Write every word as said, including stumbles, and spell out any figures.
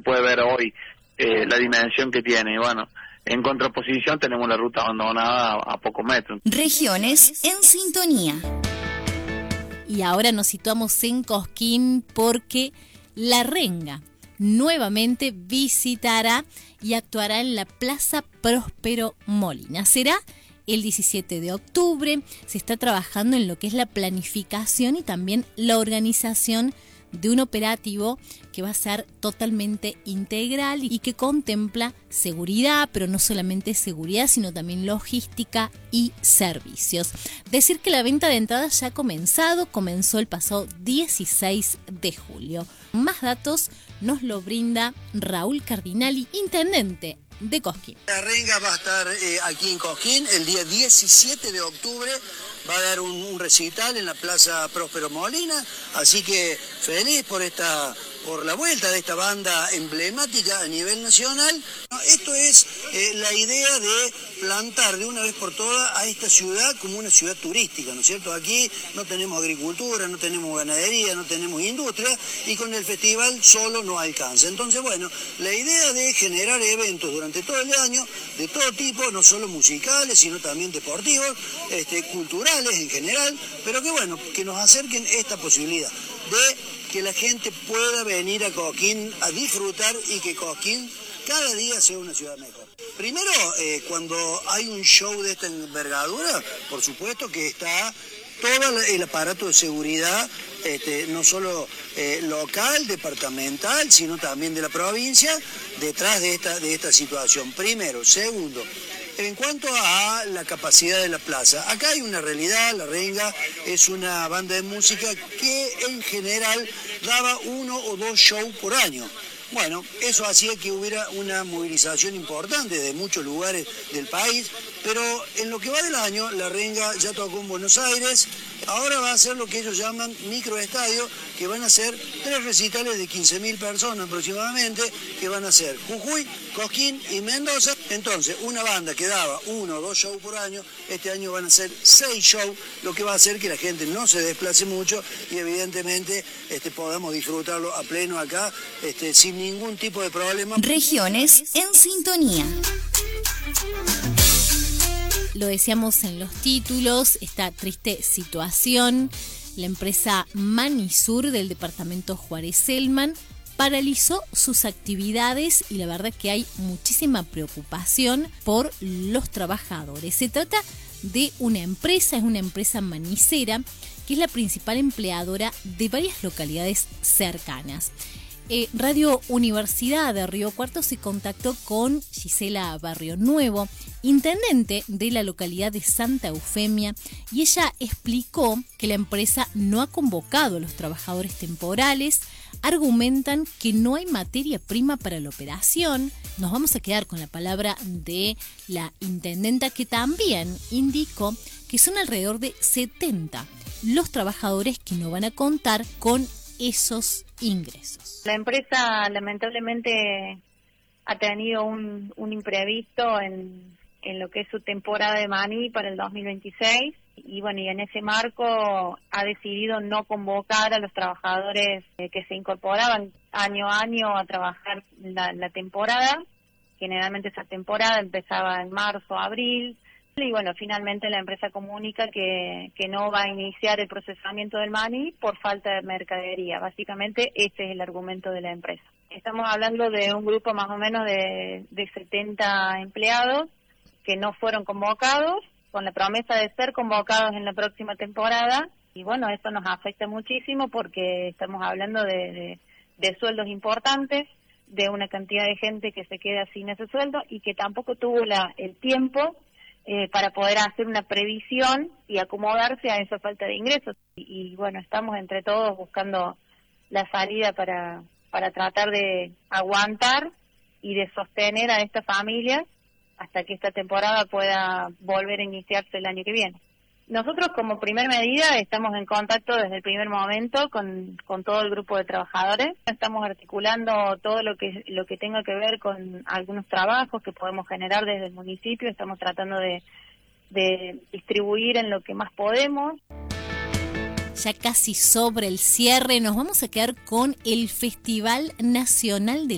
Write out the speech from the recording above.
puede ver hoy eh, la dimensión que tiene. Y bueno, en contraposición tenemos la ruta abandonada a, a pocos metros. Regiones en sintonía. Y ahora nos situamos en Cosquín porque La Renga nuevamente visitará y actuará en la Plaza Próspero Molina. Será el diecisiete de octubre. Se está trabajando en lo que es la planificación y también la organización de un operativo que va a ser totalmente integral y que contempla seguridad, pero no solamente seguridad, sino también logística y servicios. Decir que la venta de entradas ya ha comenzado, comenzó el pasado dieciséis de julio. Más datos nos lo brinda Raúl Cardinali, intendente de Cosquín. La Renga va a estar eh, aquí en Cosquín el día diecisiete de octubre, va a dar un, un recital en la Plaza Próspero Molina, así que feliz por esta por la vuelta de esta banda emblemática a nivel nacional. Esto es eh, la idea de plantar de una vez por todas a esta ciudad como una ciudad turística, ¿no es cierto? Aquí no tenemos agricultura, no tenemos ganadería, no tenemos industria y con el festival solo no alcanza. Entonces, bueno, la idea de generar eventos durante todo el año de todo tipo, no solo musicales, sino también deportivos, este, culturales en general, pero que bueno, que nos acerquen esta posibilidad de que la gente pueda venir a Cosquín a disfrutar y que Cosquín cada día sea una ciudad mejor. Primero, eh, cuando hay un show de esta envergadura, por supuesto que está todo el aparato de seguridad, este, no solo eh, local, departamental, sino también de la provincia, detrás de esta, de esta situación. Primero. Segundo, en cuanto a la capacidad de la plaza, acá hay una realidad. La Renga es una banda de música que en general daba uno o dos shows por año. Bueno, eso hacía que hubiera una movilización importante de muchos lugares del país, pero en lo que va del año, La Renga ya tocó en Buenos Aires, ahora va a hacer lo que ellos llaman microestadio, que van a ser tres recitales de quince mil personas aproximadamente, que van a ser Jujuy, Cosquín y Mendoza. Entonces, una banda que daba uno o dos shows por año, este año van a ser seis shows, lo que va a hacer que la gente no se desplace mucho y evidentemente este, podamos disfrutarlo a pleno acá, este, sin ningún tipo de problema. Regiones en sintonía. Lo decíamos en los títulos, esta triste situación. La empresa Manisur del departamento Juárez-Selman paralizó sus actividades y la verdad que hay muchísima preocupación por los trabajadores. Se trata de una empresa, es una empresa manicera que es la principal empleadora de varias localidades cercanas. Eh, Radio Universidad de Río Cuarto se contactó con Gisela Barrio Nuevo, intendente de la localidad de Santa Eufemia, y ella explicó que la empresa no ha convocado a los trabajadores temporales, argumentan que no hay materia prima para la operación. Nos vamos a quedar con la palabra de la intendenta, que también indicó que son alrededor de setenta los trabajadores que no van a contar con esos ingresos. La empresa lamentablemente ha tenido un, un imprevisto en, en lo que es su temporada de maní para el dos mil veintiséis y bueno, y en ese marco ha decidido no convocar a los trabajadores eh, que se incorporaban año a año a trabajar la, la temporada. Generalmente esa temporada empezaba en marzo, abril. Y bueno, finalmente la empresa comunica que, que no va a iniciar el procesamiento del maní por falta de mercadería. Básicamente ese es el argumento de la empresa. Estamos hablando de un grupo más o menos de, de setenta empleados que no fueron convocados, con la promesa de ser convocados en la próxima temporada. Y bueno, esto nos afecta muchísimo porque estamos hablando de, de, de sueldos importantes, de una cantidad de gente que se queda sin ese sueldo y que tampoco tuvo la, el tiempo Eh, para poder hacer una previsión y acomodarse a esa falta de ingresos. Y, y bueno, estamos entre todos buscando la salida para, para tratar de aguantar y de sostener a esta familia hasta que esta temporada pueda volver a iniciarse el año que viene. Nosotros como primer medida estamos en contacto desde el primer momento con, con todo el grupo de trabajadores. Estamos articulando todo lo que lo que tenga que ver con algunos trabajos que podemos generar desde el municipio. Estamos tratando de, de distribuir en lo que más podemos. Ya casi sobre el cierre nos vamos a quedar con el Festival Nacional de